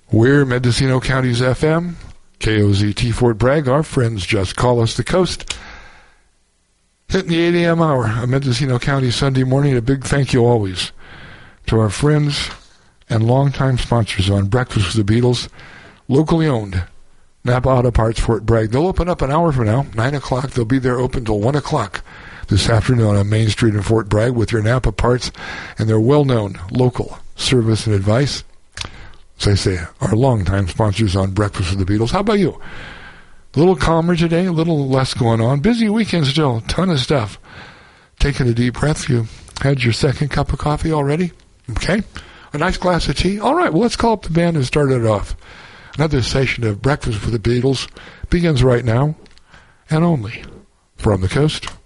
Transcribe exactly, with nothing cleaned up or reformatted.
We're Mendocino County's F M, K O Z T Fort Bragg. Our friends just call us the coast. Hitting the eight a.m. hour of Mendocino County Sunday morning. A big thank you always to our friends and longtime sponsors on Breakfast with the Beatles, locally owned, Napa Auto Parts, Fort Bragg. They'll open up an hour from now, nine o'clock. They'll be there open till one o'clock this afternoon on Main Street in Fort Bragg with your Napa parts and their well-known local service and advice. As I say, our longtime sponsors on Breakfast with the Beatles. How about you? A little calmer today, a little less going on. Busy weekend still, ton of stuff. Taking a deep breath. You had your second cup of coffee already? Okay. A nice glass of tea? All right, well, let's call up the band and start it off. Another session of Breakfast with the Beatles begins right now, and only from the coast.